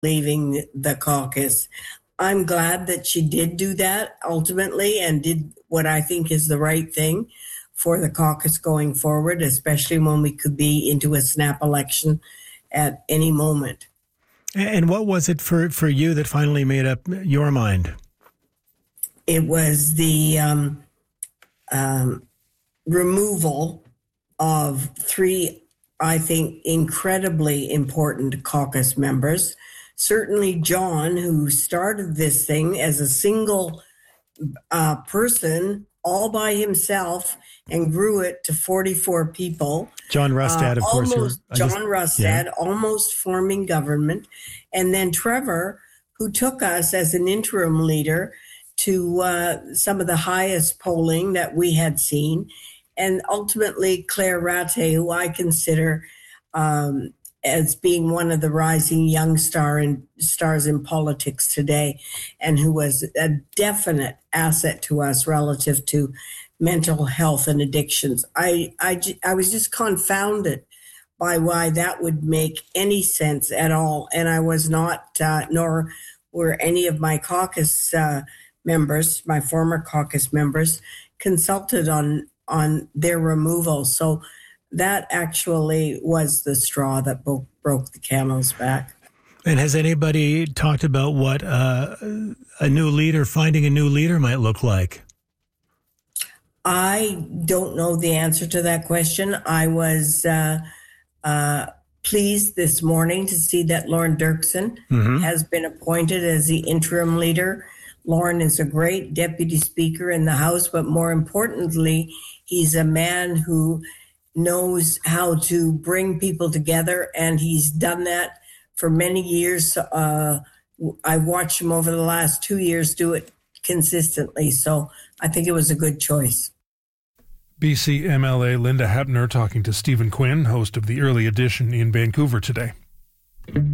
leaving the caucus. I'm glad that she did do that ultimately and did what I think is the right thing for the caucus going forward, especially when we could be into a snap election at any moment. And what was it for you that finally made up your mind? It was the removal of three, I think, incredibly important caucus members. Certainly John, who started this thing as a single person all by himself and grew it to 44 people. John Rustad, of course. John Rustad, almost forming government. And then Trevor, who took us as an interim leader to some of the highest polling that we had seen. And ultimately, Claire Rattay, who I consider as being one of the rising young stars in politics today, and who was a definite asset to us relative to mental health and addictions. I was just confounded by why that would make any sense at all. And I was not, nor were any of my caucus members, my former caucus members, consulted on their removal. So that actually was the straw that broke the camel's back. And has anybody talked about what finding a new leader might look like? I don't know the answer to that question. I was pleased this morning to see that Lauren Dirksen has been appointed as the interim leader. Lauren is a great deputy speaker in the House, but more importantly, he's a man who knows how to bring people together, and he's done that for many years. I've watched him over the last 2 years do it consistently, so I think it was a good choice. BC MLA Linda Hapner talking to Stephen Quinn, host of The Early Edition in Vancouver today.